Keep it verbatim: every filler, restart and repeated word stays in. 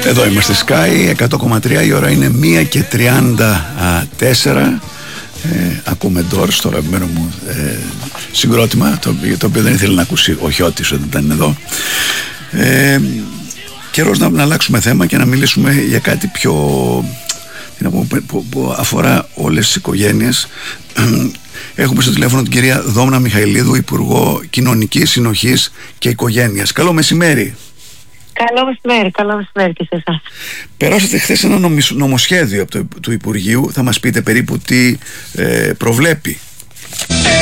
Εδώ είμαστε Sky εκατό κόμμα τρία, η ώρα είναι μία και τριάντα τέσσερα. Ε, ακούμε Doors, το αγαπημένο μου ε, συγκρότημα, το, το οποίο δεν ήθελε να ακούσει ο Χιώτης όταν ήταν εδώ. Ε, καιρός να, να αλλάξουμε θέμα και να μιλήσουμε για κάτι πιο που, που, που αφορά όλες τις οικογένειες. Έχουμε στο τηλέφωνο την κυρία Δόμνα Μιχαηλίδου, Υπουργό Κοινωνικής Συνοχής και Οικογένειας. Καλό μεσημέρι. Καλό μεσημέρι, καλό μεσημέρι και σε εσάς. Περάσατε χθες ένα νομοσχέδιο από το, του Υπουργείου. Θα μας πείτε περίπου τι ε, προβλέπει?